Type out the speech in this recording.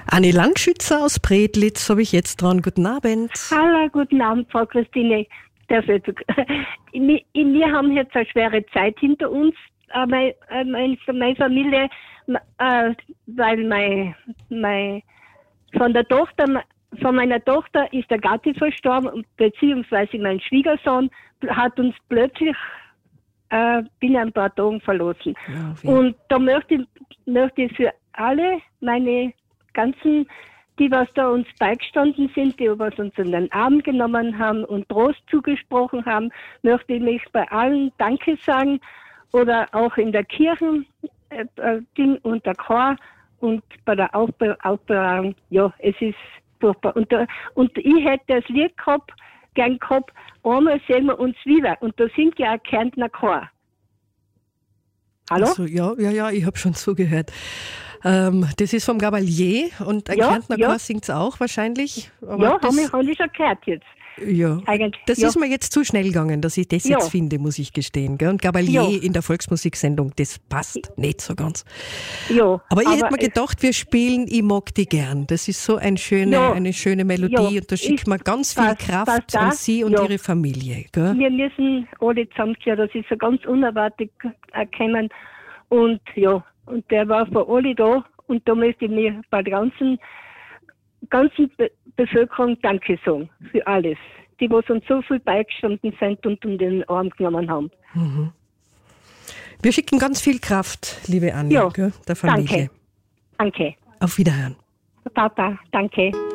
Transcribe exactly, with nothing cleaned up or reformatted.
Anni Landschützer aus Predlitz habe ich jetzt dran. Guten Abend. Hallo, guten Abend, Frau Christine. Wir haben jetzt eine schwere Zeit hinter uns. Meine, meine Familie, weil mein, mein, von der Tochter, von meiner Tochter ist der Gatte verstorben, beziehungsweise mein Schwiegersohn hat uns plötzlich äh, binnen ein paar Tagen verlassen. Ja, und da möchte ich, möchte ich für alle meine ganzen, die was da uns beigestanden sind, die was uns in den Arm genommen haben und Trost zugesprochen haben, möchte ich mich bei allen Danke sagen oder auch in der Kirche äh, Ding und der Chor und bei der Aufbe- Aufbewahrung. Ja, es ist furchtbar. Und, da, und ich hätte das Lied gehabt, gern gehabt, einmal sehen wir uns wieder. Und da singt ja ein Kärntner Chor. Hallo? Also, ja, ja, ja, ich habe schon zugehört. Ähm, das ist vom Gabalier und ein ja, Kärntner ja. Chor singt es auch wahrscheinlich. Aber ja, das, habe ich, hab ich schon gehört jetzt. Ja, Eigentlich, das ja. ist mir jetzt zu schnell gegangen, dass ich das Ja. jetzt finde, muss ich gestehen. Gell? Und Gabalier Ja. in der Volksmusiksendung, das passt nicht so ganz. Ja, aber ich aber hätte mir gedacht, wir spielen Ich mag die gern. Das ist so ein schöne, Ja. eine schöne Melodie Ja. und da schickt man ganz viel passt- Kraft passt an da. Sie und Ja. Ihre Familie. Gell? Wir müssen alle zusammenziehen, das ist so ganz unerwartet gekommen. Und ja, und der war für alle da. Und da möchte ich mir bei der ganzen, ganzen Be- Bevölkerung Danke sagen für alles. Die, was uns so viel beigestanden sind und um den Arm genommen haben. Mhm. Wir schicken ganz viel Kraft, liebe Anni, Ja, gell, der Familie. Danke. Danke. Auf Wiederhören. Papa, danke.